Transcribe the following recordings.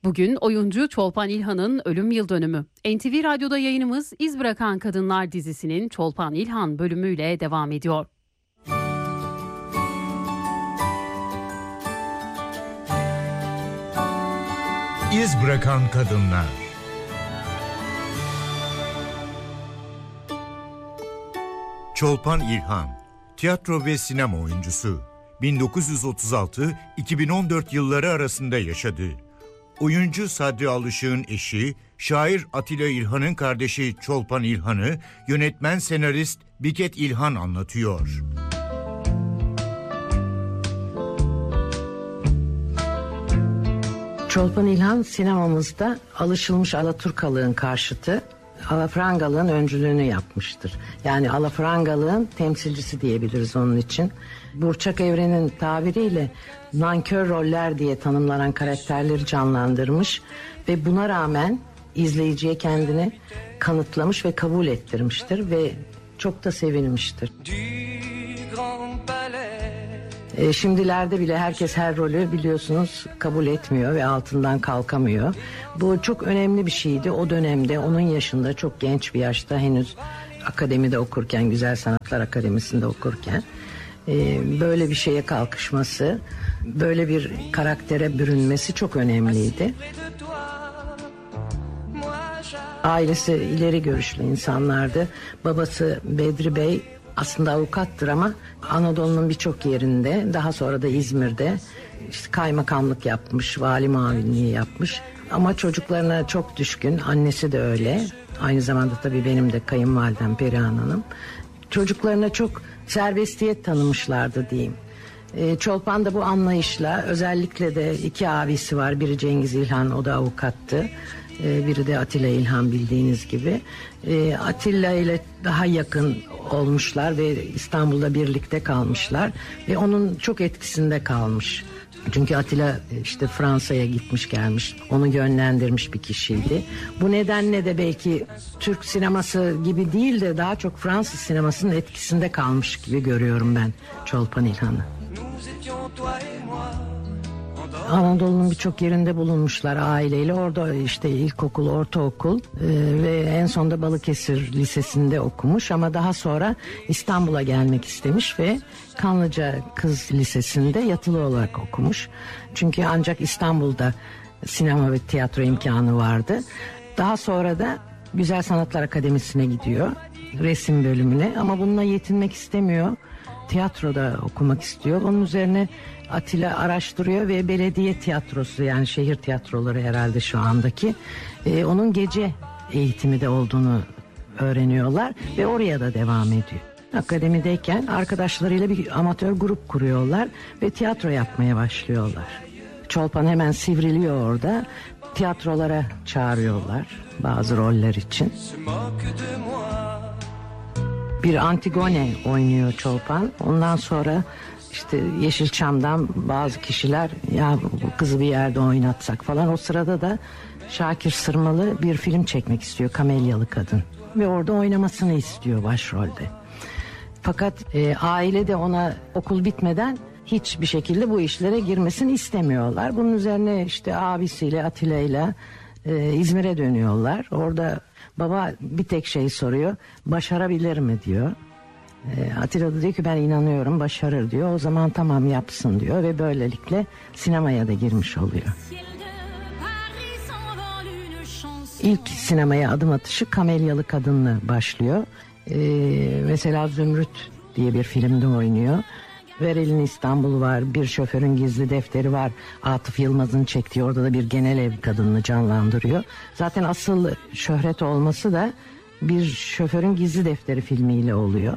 Bugün oyuncu Çolpan İlhan'ın ölüm yıldönümü. NTV Radyo'da yayınımız İz Bırakan Kadınlar dizisinin Çolpan İlhan bölümüyle devam ediyor. İz Bırakan Kadınlar. Çolpan İlhan, tiyatro ve sinema oyuncusu. 1936-2014 yılları arasında yaşadı. Oyuncu Sadri Alışık'ın eşi, şair Atilla İlhan'ın kardeşi Çolpan İlhan'ı yönetmen senarist Biket İlhan anlatıyor. Çolpan İlhan sinemamızda alışılmış Alaturkalığın karşıtı, alafrangalığın öncülüğünü yapmıştır. Yani alafrangalığın temsilcisi diyebiliriz onun için. Burçak Evren'in tabiriyle nankör roller diye tanımlanan karakterleri canlandırmış ve buna rağmen izleyiciye kendini kanıtlamış ve kabul ettirmiştir ve çok da sevilmiştir. Şimdilerde bile herkes her rolü biliyorsunuz kabul etmiyor ve altından kalkamıyor. Bu çok önemli bir şeydi o dönemde, onun yaşında, çok genç bir yaşta, henüz akademide okurken, Güzel Sanatlar Akademisi'nde okurken böyle bir şeye kalkışması, böyle bir karaktere bürünmesi çok önemliydi. Ailesi ileri görüşlü insanlardı. Babası Bedri Bey aslında avukattır ama Anadolu'nun birçok yerinde, daha sonra da İzmir'de işte kaymakamlık yapmış, vali muavinliği yapmış. Ama çocuklarına çok düşkün, annesi de öyle. Aynı zamanda tabii benim de kayınvalidem Perihan Hanım. Çocuklarına çok serbestiyet tanımışlardı diyeyim. Çolpan da bu anlayışla, özellikle de iki abisi var. Biri Cengiz İlhan, o da avukattı. Biri de Atilla İlhan, bildiğiniz gibi. Atilla ile daha yakın olmuşlar ve İstanbul'da birlikte kalmışlar. Ve onun çok etkisinde kalmış. Çünkü Atilla işte Fransa'ya gitmiş gelmiş, onu yönlendirmiş bir kişiydi. Bu nedenle de belki Türk sineması gibi değil de daha çok Fransız sinemasının etkisinde kalmış gibi görüyorum ben Çolpan İlhan'ı. Anadolu'nun birçok yerinde bulunmuşlar aileyle. Orada işte ilkokul, ortaokul ve en sonunda Balıkesir Lisesi'nde okumuş. Ama daha sonra İstanbul'a gelmek istemiş ve Kanlıca Kız Lisesi'nde yatılı olarak okumuş. Çünkü ancak İstanbul'da sinema ve tiyatro imkanı vardı. Daha sonra da Güzel Sanatlar Akademisi'ne gidiyor, resim bölümüne, ama bununla yetinmek istemiyor. Tiyatroda okumak istiyor. Onun üzerine Atilla araştırıyor ve belediye tiyatrosu, yani şehir tiyatroları herhalde şu andaki, onun gece eğitimi de olduğunu öğreniyorlar ve oraya da devam ediyor. Akademideyken arkadaşlarıyla bir amatör grup kuruyorlar ve tiyatro yapmaya başlıyorlar. Çolpan hemen sivriliyor orada. Tiyatrolara çağırıyorlar bazı roller için. Bir Antigone oynuyor Çolpan. Ondan sonra işte Yeşilçam'dan bazı kişiler, ya bu kızı bir yerde oynatsak falan. O sırada da Şakir Sırmalı bir film çekmek istiyor, Kamelyalı Kadın. Ve orada oynamasını istiyor başrolde. Fakat aile de ona okul bitmeden hiçbir şekilde bu işlere girmesini istemiyorlar. Bunun üzerine işte abisiyle, Atilla'yla İzmir'e dönüyorlar. Orada baba bir tek şey soruyor: başarabilir mi diyor. Atilla da diyor ki ben inanıyorum başarır diyor. O zaman tamam yapsın diyor ve böylelikle sinemaya da girmiş oluyor. İlk sinemaya adım atışı Kamelyalı Kadın'la başlıyor. Mesela Zümrüt diye bir filmde oynuyor. Ver Elin İstanbul var, Bir Şoförün Gizli Defteri var. Atıf Yılmaz'ın çektiği, orada da bir genel ev kadınını canlandırıyor. Zaten asıl şöhret olması da Bir Şoförün Gizli Defteri filmiyle oluyor.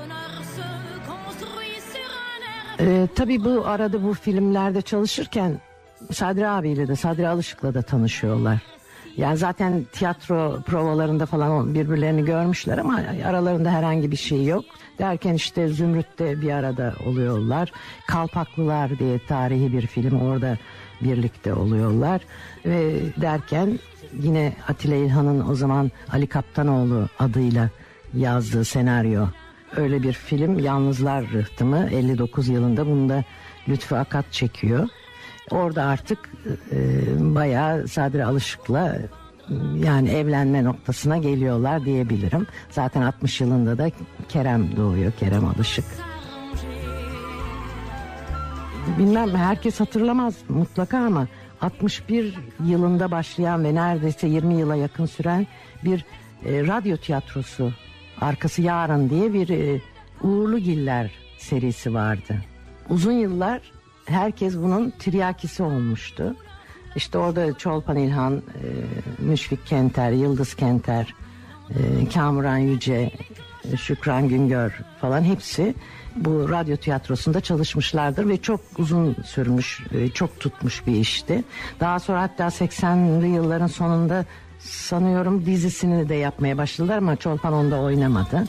Tabii bu arada bu filmlerde çalışırken Sadri abiyle de, Sadri Alışık'la da tanışıyorlar. Yani zaten tiyatro provalarında falan birbirlerini görmüşler ama aralarında herhangi bir şey yok. Derken işte Zümrüt'te bir arada oluyorlar. Kalpaklılar diye tarihi bir film, orada birlikte oluyorlar. Ve derken yine Atilla İlhan'ın o zaman Ali Kaptanoğlu adıyla yazdığı senaryo, öyle bir film, Yalnızlar Rıhtımı, 59 yılında, bunu da Lütfü Akat çekiyor. Orada artık bayağı Sadri Alışık'la yani evlenme noktasına geliyorlar diyebilirim. Zaten 60 yılında da Kerem doğuyor, Kerem Alışık. Bilmem herkes hatırlamaz mutlaka ama 61 yılında başlayan ve neredeyse 20 yıla yakın süren bir radyo tiyatrosu, Arkası Yarın diye bir Uğurlugiller serisi vardı. Uzun yıllar herkes bunun tiryakisi olmuştu. İşte orada Çolpan İlhan, Müşfik Kenter, Yıldız Kenter, Kamuran Yüce, Şükran Güngör falan hepsi bu radyo tiyatrosunda çalışmışlardır ve çok uzun sürmüş, çok tutmuş bir işti. Daha sonra hatta 80'li yılların sonunda sanıyorum dizisini de yapmaya başladılar ama Çolpan onda oynamadı.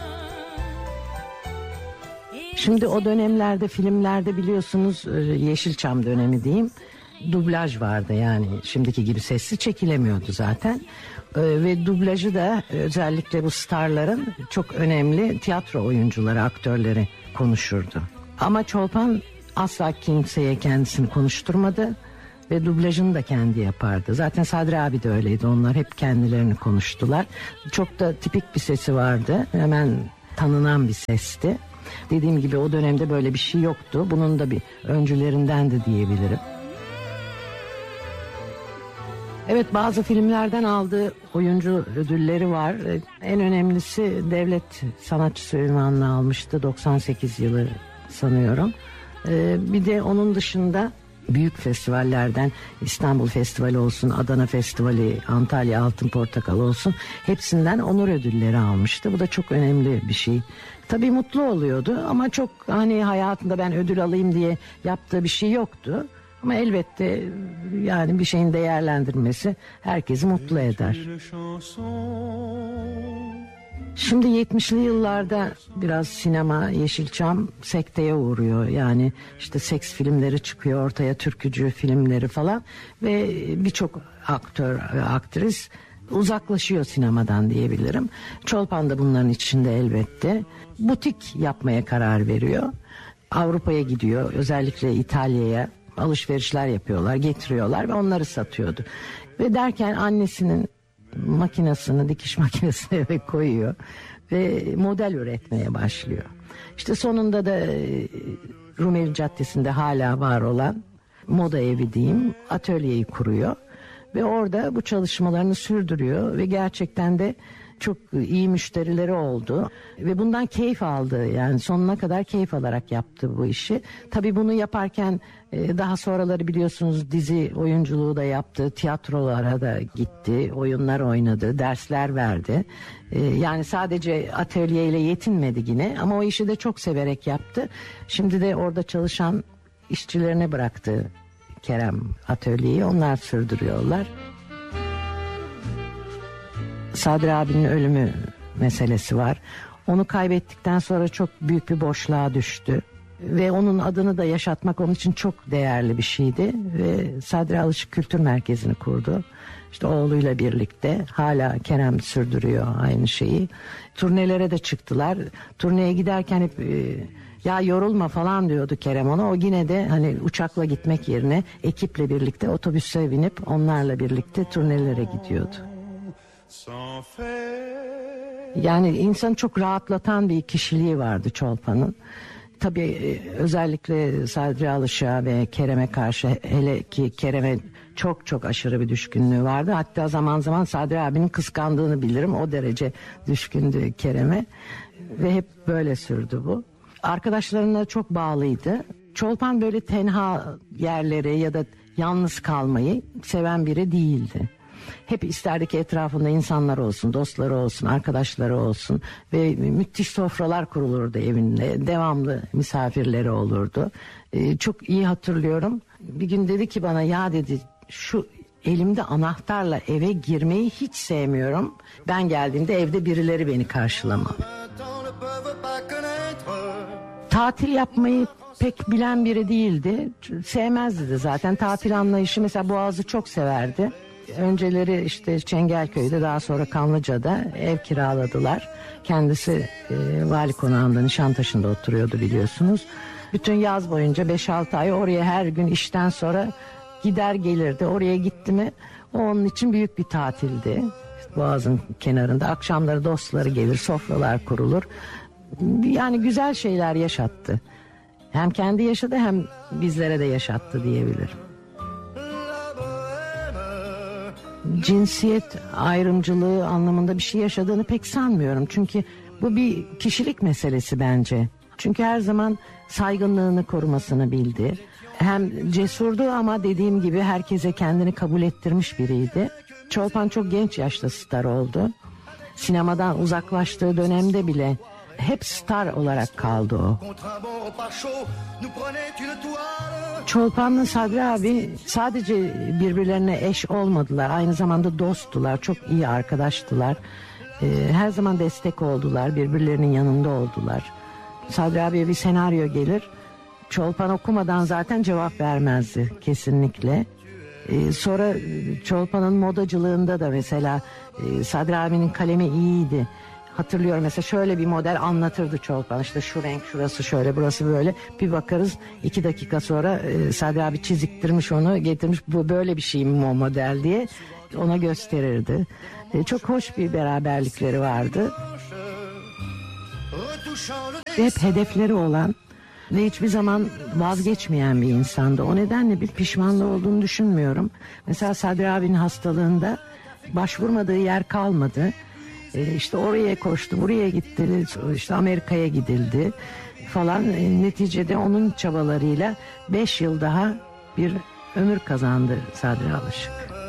Şimdi o dönemlerde filmlerde biliyorsunuz Yeşilçam dönemi diyeyim, dublaj vardı, yani şimdiki gibi sesli çekilemiyordu zaten. Ve dublajı da özellikle bu starların çok önemli tiyatro oyuncuları, aktörleri konuşurdu. Ama Çolpan asla kimseye kendisini konuşturmadı ve dublajını da kendi yapardı. Zaten Sadri abi de öyleydi, onlar hep kendilerini konuştular. Çok da tipik bir sesi vardı, hemen tanınan bir sesti. Dediğim gibi o dönemde böyle bir şey yoktu. Bunun da bir öncülerinden de diyebilirim. Evet, bazı filmlerden aldığı oyuncu ödülleri var. En önemlisi devlet sanatçısı ünvanını almıştı 98 yılı sanıyorum. Bir de onun dışında büyük festivallerden İstanbul Festivali olsun, Adana Festivali, Antalya Altın Portakal olsun, hepsinden onur ödülleri almıştı. Bu da çok önemli bir şey. Tabii mutlu oluyordu ama çok hani hayatında ben ödül alayım diye yaptığı bir şey yoktu. Ama elbette yani bir şeyin değerlendirmesi herkesi mutlu eder. Şimdi 70'li yıllarda biraz sinema, Yeşilçam sekteye uğruyor. Yani işte seks filmleri çıkıyor ortaya, türkücü filmleri falan ve birçok aktör, aktris uzaklaşıyor sinemadan diyebilirim. Çolpan da bunların içinde elbette. Butik yapmaya karar veriyor. Avrupa'ya gidiyor, özellikle İtalya'ya. Alışverişler yapıyorlar, getiriyorlar ve onları satıyordu. Ve derken annesinin makinesini, dikiş makinesini eve koyuyor ve model üretmeye başlıyor. İşte sonunda da Rumeli Caddesi'nde hala var olan moda evi diyeyim, atölyeyi kuruyor ve orada bu çalışmalarını sürdürüyor ve gerçekten de çok iyi müşterileri oldu ve bundan keyif aldı, yani sonuna kadar keyif alarak yaptı bu işi. Tabii bunu yaparken daha sonraları biliyorsunuz dizi oyunculuğu da yaptı, tiyatrolara da gitti, oyunlar oynadı, dersler verdi. Yani sadece atölyeyle yetinmedi yine ama o işi de çok severek yaptı. Şimdi de orada çalışan işçilerine bıraktı Kerem atölyeyi, onlar sürdürüyorlar. Sadri abinin ölümü meselesi var. Onu kaybettikten sonra çok büyük bir boşluğa düştü. Ve onun adını da yaşatmak onun için çok değerli bir şeydi. Ve Sadri Alışık Kültür Merkezi'ni kurdu. İşte oğluyla birlikte hala Kerem sürdürüyor aynı şeyi. Turnelere de çıktılar. Turneye giderken hep ya yorulma falan diyordu Kerem ona. O yine de hani uçakla gitmek yerine ekiple birlikte otobüse binip onlarla birlikte turnelere gidiyordu. Yani insanı çok rahatlatan bir kişiliği vardı Çolpan'ın. Tabii özellikle Sadri Alışık'a ve Kerem'e karşı, hele ki Kerem'e çok çok aşırı bir düşkünlüğü vardı. Hatta zaman zaman Sadri abinin kıskandığını bilirim. O derece düşkündü Kerem'e ve hep böyle sürdü bu. Arkadaşlarına çok bağlıydı. Çolpan böyle tenha yerlere ya da yalnız kalmayı seven biri değildi. Hep isterdi ki etrafında insanlar olsun, dostları olsun, arkadaşları olsun ve müthiş sofralar kurulurdu evinde. Devamlı misafirleri olurdu. Çok iyi hatırlıyorum. Bir gün dedi ki bana, ya dedi, şu elimde anahtarla eve girmeyi hiç sevmiyorum. Ben geldiğimde evde birileri beni karşılamalı. Tatil yapmayı pek bilen biri değildi. Sevmezdi de zaten tatil anlayışı. Mesela Boğaz'ı çok severdi. Önceleri işte Çengelköy'de, daha sonra Kanlıca'da ev kiraladılar. Kendisi Vali Konağı'nda, Nişantaşı'nda oturuyordu biliyorsunuz. Bütün yaz boyunca 5-6 ay oraya her gün işten sonra gider gelirdi. Oraya gitti mi o onun için büyük bir tatildi. Boğaz'ın kenarında akşamları dostları gelir, sofralar kurulur. Yani güzel şeyler yaşattı. Hem kendi yaşadı hem bizlere de yaşattı diyebilirim. Cinsiyet ayrımcılığı anlamında bir şey yaşadığını pek sanmıyorum. Çünkü bu bir kişilik meselesi bence. Çünkü her zaman saygınlığını korumasını bildi. Hem cesurdu ama dediğim gibi herkese kendini kabul ettirmiş biriydi. Çolpan çok genç yaşta star oldu. Sinemadan uzaklaştığı dönemde bile hep star olarak kaldı o. Çolpan'la Sadri abi sadece birbirlerine eş olmadılar. Aynı zamanda dosttular. Çok iyi arkadaştılar. Her zaman destek oldular. Birbirlerinin yanında oldular. Sadri abiye bir senaryo gelir. Çolpan okumadan zaten cevap vermezdi kesinlikle. Sonra Çolpan'ın modacılığında da mesela Sadri abinin kalemi iyiydi. Hatırlıyorum mesela şöyle bir model anlatırdı Çolpan. İşte şu renk, şurası şöyle, burası böyle. Bir bakarız 2 dakika sonra Sadri abi çiziktirmiş onu, getirmiş, bu böyle bir şey mi o model diye ona gösterirdi. Çok hoş bir beraberlikleri vardı. Hep hedefleri olan ve hiçbir zaman vazgeçmeyen bir insandı. O nedenle bir pişmanlığı olduğunu düşünmüyorum. Mesela Sadri abinin hastalığında başvurmadığı yer kalmadı. İşte oraya koştu, buraya gitti, işte Amerika'ya gidildi falan. Neticede onun çabalarıyla 5 yıl daha bir ömür kazandı Sadri Alışık.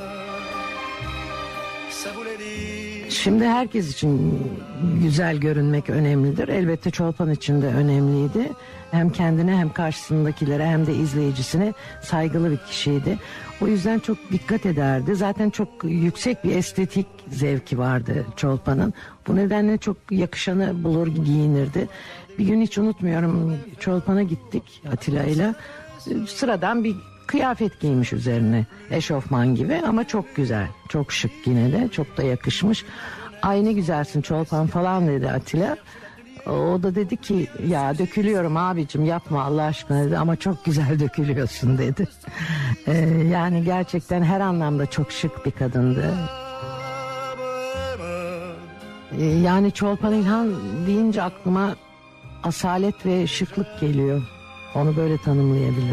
Şimdi herkes için güzel görünmek önemlidir. Elbette Çolpan için de önemliydi. Hem kendine hem karşısındakilere hem de izleyicisine saygılı bir kişiydi. O yüzden çok dikkat ederdi. Zaten çok yüksek bir estetik zevki vardı Çolpan'ın. Bu nedenle çok yakışanı bulur giyinirdi. Bir gün hiç unutmuyorum, Çolpan'a gittik Atilla'yla. Sıradan bir kıyafet giymiş üzerine, eşofman gibi ama çok güzel, çok şık, yine de çok da yakışmış. Ay ne güzelsin Çolpan falan dedi Atilla. O da dedi ki ya dökülüyorum abicim, yapma Allah aşkına dedi, ama çok güzel dökülüyorsun dedi. Yani gerçekten her anlamda çok şık bir kadındı. Yani Çolpan İlhan deyince aklıma asalet ve şıklık geliyor. Onu böyle tanımlayabilirim.